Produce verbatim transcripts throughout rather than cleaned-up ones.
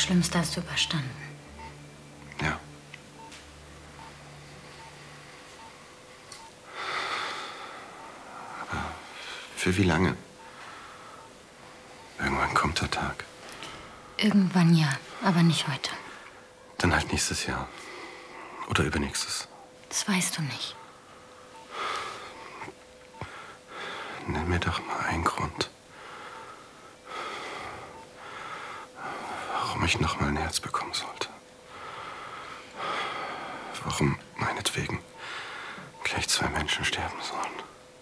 Schlimmste hast du überstanden. Ja. Aber für wie lange? Irgendwann kommt der Tag. Irgendwann ja, aber nicht heute. Dann halt nächstes Jahr. Oder übernächstes. Das weißt du nicht. Nenn mir doch mal einen Grund, warum ich noch mal ein Herz bekommen sollte. Warum meinetwegen gleich zwei Menschen sterben sollen.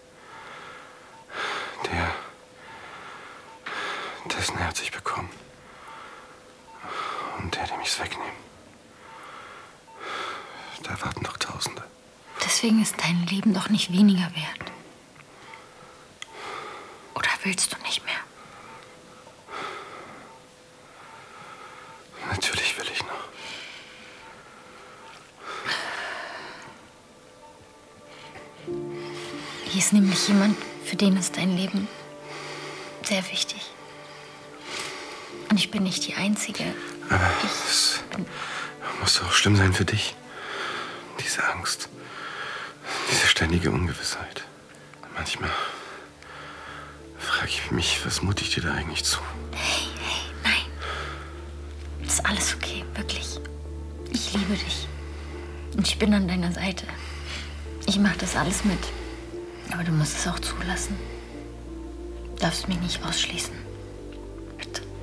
Der, dessen Herz ich bekomme. Und der, dem ich's wegnehmen. Da warten doch Tausende. Deswegen ist dein Leben doch nicht weniger wert. Oder willst du nicht mehr? Natürlich will ich noch. Hier ist nämlich jemand, für den ist dein Leben sehr wichtig. Und ich bin nicht die Einzige. Aber ich es muss doch auch schlimm sein für dich. Diese Angst. Diese ständige Ungewissheit. Manchmal frage ich mich, was mute ich dir da eigentlich zu? Hey, hey, nein. Ist alles okay, wirklich. Ich liebe dich. Und ich bin an deiner Seite. Ich mache das alles mit. Aber du musst es auch zulassen. Du darfst mich nicht ausschließen. Bitte.